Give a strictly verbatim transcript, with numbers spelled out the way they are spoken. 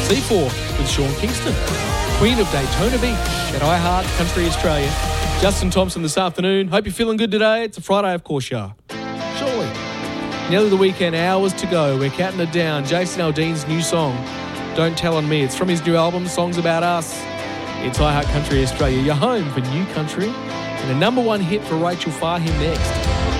C four with Sean Kingston. Queen of Daytona Beach at iHeart Country Australia. Justin Thompson this afternoon. Hope you're feeling good today. It's a Friday, of course you are. Surely. Nearly the weekend, hours to go. We're counting it down. Jason Aldean's new song, Don't Tell On Me. It's from his new album, Songs About Us. It's iHeart Country Australia, your home for new country. And a number one hit for Rachel Fahim next.